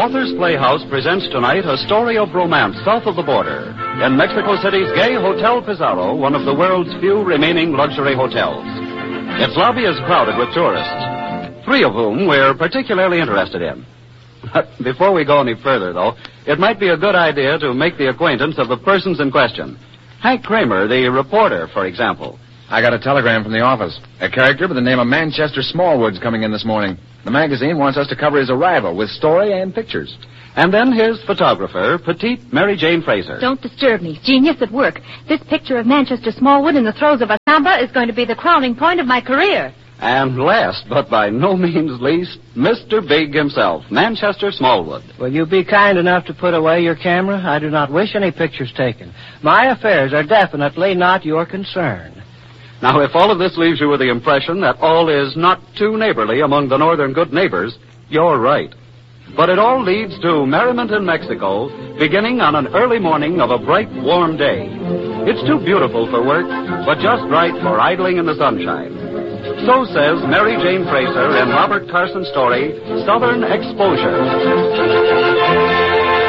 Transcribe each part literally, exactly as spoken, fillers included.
Authors Playhouse presents tonight a story of romance south of the border. In Mexico City's gay Hotel Pizarro, one of the world's few remaining luxury hotels. Its lobby is crowded with tourists, three of whom we're particularly interested in. But before we go any further, though, it might be a good idea to make the acquaintance of the persons in question. Hank Kramer, the reporter, for example. I got a telegram from the office. A character by the name of Manchester Smallwood's coming in this morning. The magazine wants us to cover his arrival with story and pictures. And then his photographer, petite Mary Jane Fraser. Don't disturb me. Genius at work. This picture of Manchester Smallwood in the throes of a samba is going to be the crowning point of my career. And last, but by no means least, Mister Big himself, Manchester Smallwood. Will you be kind enough to put away your camera? I do not wish any pictures taken. My affairs are definitely not your concern. Now, if all of this leaves you with the impression that all is not too neighborly among the northern good neighbors, you're right. But it all leads to merriment in Mexico, beginning on an early morning of a bright, warm day. It's too beautiful for work, but just right for idling in the sunshine. So says Mary Jane Fraser in Robert Carson's story, Southern Exposure.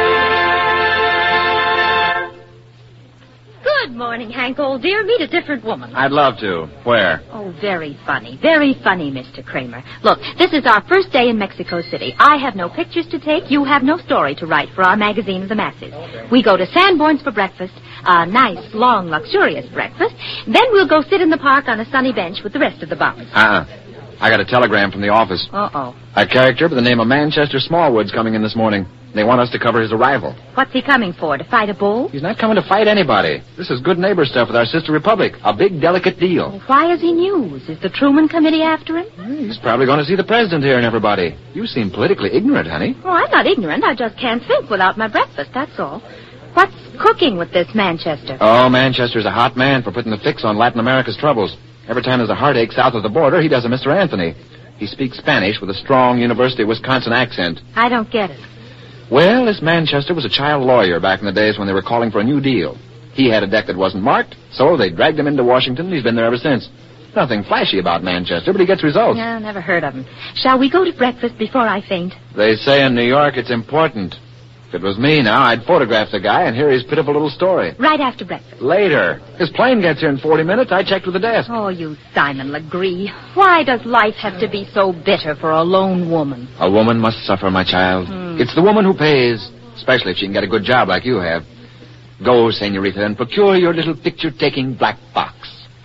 Good morning, Hank, old dear. Meet a different woman. I'd love to. Where? Oh, very funny. Very funny, Mister Kramer. Look, this is our first day in Mexico City. I have no pictures to take. You have no story to write for our magazine of the masses. We go to Sanborn's for breakfast, a nice, long, luxurious breakfast. Then we'll go sit in the park on a sunny bench with the rest of the bums. Uh-uh. I got a telegram from the office. Uh-oh. A character by the name of Manchester Smallwood's coming in this morning. They want us to cover his arrival. What's he coming for, to fight a bull? He's not coming to fight anybody. This is good neighbor stuff with our sister republic. A big, delicate deal. Well, why is he news? Is the Truman Committee after him? He's probably going to see the president here and everybody. You seem politically ignorant, honey. Oh, I'm not ignorant. I just can't think without my breakfast, that's all. What's cooking with this Manchester? Oh, Manchester's a hot man for putting the fix on Latin America's troubles. Every time there's a heartache south of the border, he does a Mister Anthony. He speaks Spanish with a strong University of Wisconsin accent. I don't get it. Well, this Manchester was a child lawyer back in the days when they were calling for a new deal. He had a deck that wasn't marked, so they dragged him into Washington, and he's been there ever since. Nothing flashy about Manchester, but he gets results. No, never heard of him. Shall we go to breakfast before I faint? They say in New York it's important. If it was me now, I'd photograph the guy and hear his pitiful little story. Right after breakfast. Later. His plane gets here in forty minutes. I checked with the desk. Oh, you Simon Legree. Why does life have to be so bitter for a lone woman? A woman must suffer, my child. Mm. It's the woman who pays, especially if she can get a good job like you have. Go, senorita, and procure your little picture-taking black box.